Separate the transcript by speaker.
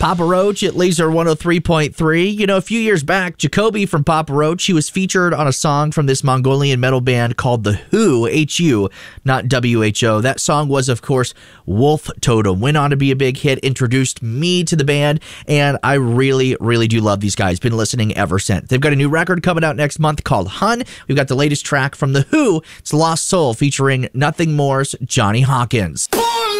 Speaker 1: Papa Roach at Laser 103.3. You know, a few years back, Jacoby from Papa Roach, he was featured on a song from this Mongolian metal band called The Who, H-U, not W-H-O. That song was, of course, Wolf Totem. Went on to be a big hit, introduced me to the band, and I really, really do love these guys. Been listening ever since. They've got a new record coming out next month called Hun. We've got the latest track from The Who. It's Lost Soul featuring nothing more's Johnny Hawkins.